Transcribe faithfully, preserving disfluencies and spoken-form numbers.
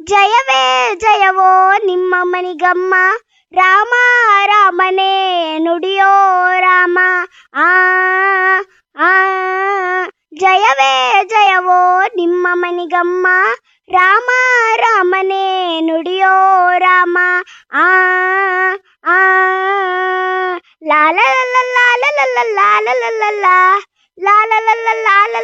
ಜಯವೇ ಜಯವೋ ನಿಮ್ಮ ಮನಿಗಮ್ಮ, ರಾಮ ರಾಮನೇ ನುಡಿಯೋ ರಾಮ. ಆ ಆ ಜಯವೇ ಜಯವೋ ನಿಮ್ಮ ಮನಿಗಮ್ಮ, ರಾಮ ರಾಮನೇ ನುಡಿಯೋ ರಾಮ. ಆ ಆ ಲಾಲ ಲಾಲ ಲಾಲ ಲಾಲ ಲಾಲ ಲಾಲ ಲಾಲ ಲಾಲ